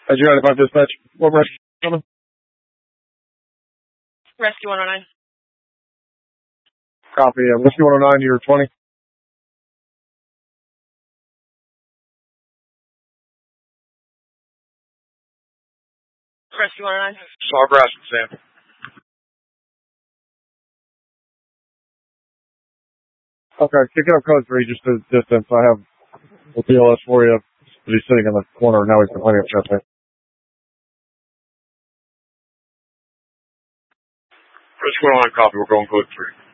As you 95 dispatch, what rescue coming? Rescue 109. Copy. Rescue 109, you're 20. Rescue 109. Sawgrass and Sam. Okay, kick it up code 3, just a distance. I have the BLS for you. But he's sitting in the corner, now he's complaining of chest pain. Rescue 109, copy, we're going code 3.